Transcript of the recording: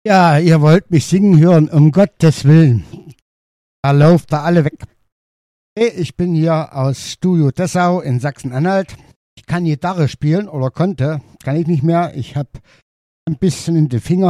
Ja, ihr wollt mich singen hören, um Gottes Willen. Da lauft da alle weg. Hey, ich bin hier aus Studio Dessau in Sachsen-Anhalt. Ich kann Gitarre spielen oder konnte, kann ich nicht mehr. Ich habe ein bisschen in den Finger.